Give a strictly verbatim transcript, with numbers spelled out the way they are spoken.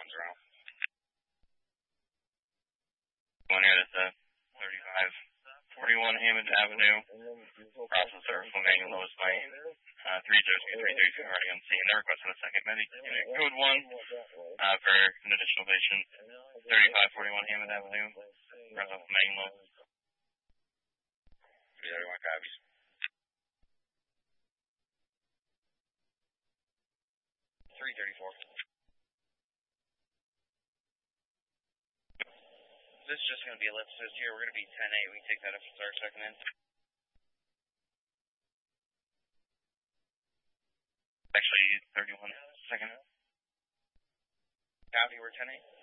one zero. One here, that's a thirty-five forty-one Hammond Avenue. Processor from manual lowest light. Uh, three zero two three three two already on scene. They're requesting a second medic. Unit code one uh, for an additional patient. thirty-five forty-one Hammond Avenue. Processor from manual. three thirty-one copies. three thirty-four. This is just going to be a lift assist here. We're going to be ten eight. We can take that if it's our second in. Actually, thirty-one second. Copy, we're ten eight.